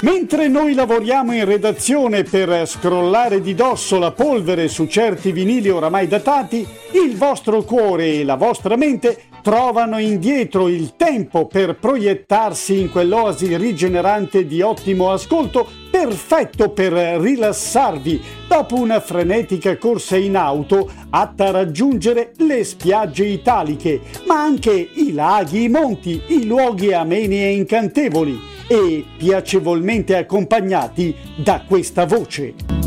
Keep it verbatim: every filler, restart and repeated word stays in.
Mentre noi lavoriamo in redazione per scrollare di dosso la polvere su certi vinili oramai datati, il vostro cuore e la vostra mente trovano indietro il tempo per proiettarsi in quell'oasi rigenerante di ottimo ascolto, perfetto per rilassarvi dopo una frenetica corsa in auto atta a raggiungere le spiagge italiche, ma anche i laghi, i monti, i luoghi ameni e incantevoli, e piacevolmente accompagnati da questa voce.